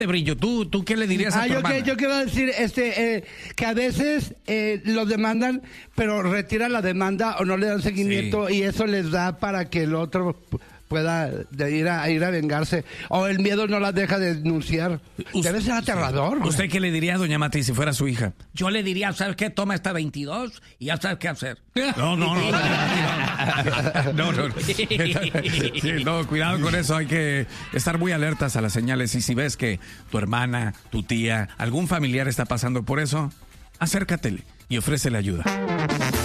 Brillo, ¿tú qué le dirías a tu hermana? Yo quiero decir que a veces los demandan, pero retiran la demanda o no le dan seguimiento, y eso les da para que el otro pueda ir a vengarse, o el miedo no la deja de denunciar. Debe ser aterrador. ¿Usted qué le diría a doña Mati si fuera su hija? Yo le diría, ¿sabes qué? Toma esta 22 y ya sabes qué hacer. No. Sí, no, cuidado con eso. Hay que estar muy alertas a las señales. Y si ves que tu hermana, tu tía, algún familiar está pasando por eso, acércatele y ofrécele ayuda.